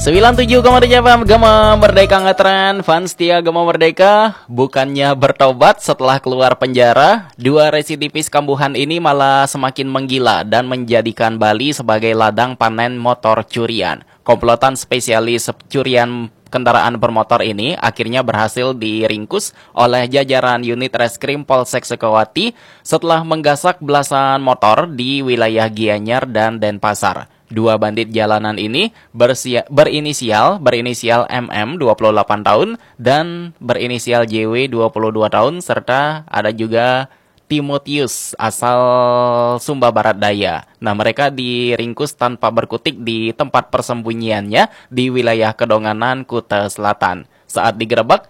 97,3 FM Gema Merdeka ngetren. Fans setia Gema Merdeka bukannya bertobat setelah keluar penjara, dua residivis kambuhan ini malah semakin menggila dan menjadikan Bali sebagai ladang panen motor curian. Komplotan spesialis curian kendaraan bermotor ini akhirnya berhasil diringkus oleh jajaran unit reskrim Polsek Sukawati setelah menggasak belasan motor di wilayah Gianyar dan Denpasar. Dua bandit jalanan ini berinisial MM 28 tahun dan berinisial JW 22 tahun serta ada juga Timotius asal Sumba Barat Daya. Nah, mereka diringkus tanpa berkutik di tempat persembunyiannya di wilayah Kedonganan, Kuta Selatan. Saat digerebek,